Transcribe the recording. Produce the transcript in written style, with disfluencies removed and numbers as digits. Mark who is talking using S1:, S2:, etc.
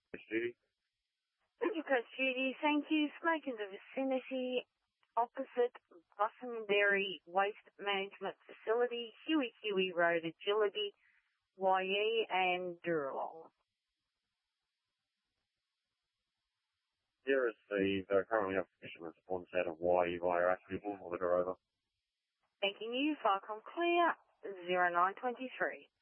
S1: Judy.
S2: Coach Judy, thank you. Smoke in the vicinity opposite Bussenberry Waste Management Facility, Huey Road, Agility, YE and Duralong.
S1: Yeah, received. Currently have fisherman's ponds out of YE via Ashby or the Grover.
S2: Thanking you. Farcom clear, 0923.